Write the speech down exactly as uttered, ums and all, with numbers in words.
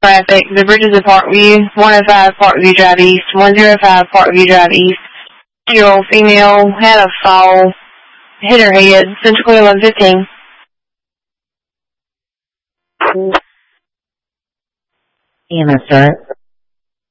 Traffic. The bridges of Parkview. one oh five Parkview Drive East. one oh five Parkview Drive East. Two-year-old female had a fall. Hit her head. Central Clear eleven fifteen. E M S start.